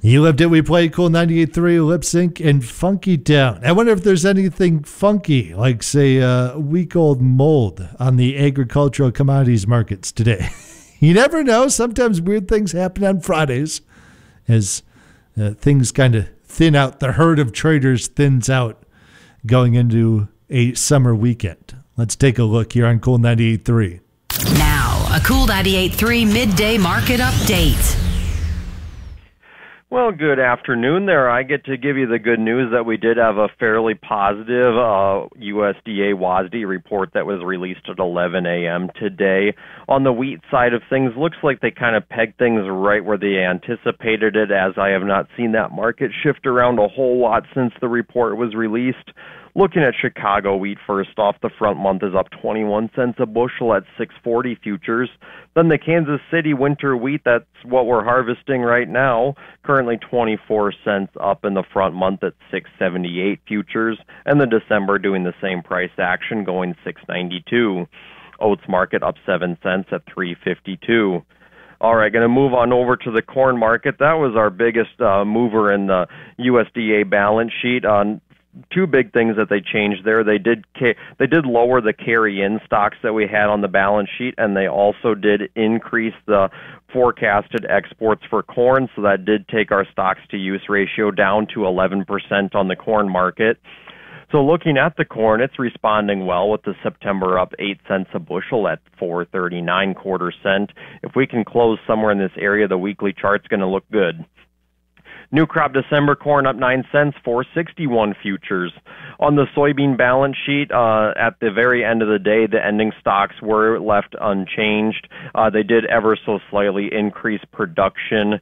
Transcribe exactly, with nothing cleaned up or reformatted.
You loved it. We played Cool ninety-eight point three, Lip Sync, and Funky Town. I wonder if there's anything funky, like, say, a uh, week-old mold on the agricultural commodities markets today. You never know. Sometimes weird things happen on Fridays as uh, things kind of thin out. The herd of traders thins out going into a summer weekend. Let's take a look here on Cool ninety-eight point three. Now, a Cool ninety-eight point three midday market update. Well, good afternoon there. I get to give you the good news that we did have a fairly positive uh, U S D A W A S D report that was released at eleven a.m. today. On the wheat side of things, looks like they kind of pegged things right where they anticipated it, as I have not seen that market shift around a whole lot since the report was released. Looking at Chicago wheat first off, the front month is up twenty-one cents a bushel at six forty futures. Then the Kansas City winter wheat, that's what we're harvesting right now, currently twenty-four cents up in the front month at six seventy-eight futures. And the December doing the same price action, going six ninety-two. Oats market up seven cents at three fifty-two. All right, going to move on over to the corn market. That was our biggest uh, mover in the U S D A balance sheet. On Two big things that they changed there. They did ca- they did lower the carry-in stocks that we had on the balance sheet, and they also did increase the forecasted exports for corn, so that did take our stocks-to-use ratio down to eleven percent on the corn market. So looking at the corn, it's responding well with the September up eight cents a bushel at four thirty-nine quarter cent. If we can close somewhere in this area, the weekly chart's going to look good. New crop December corn up nine cents, four sixty-one futures. On the soybean balance sheet, uh, at the very end of the day, the ending stocks were left unchanged. Uh, they did ever so slightly increase production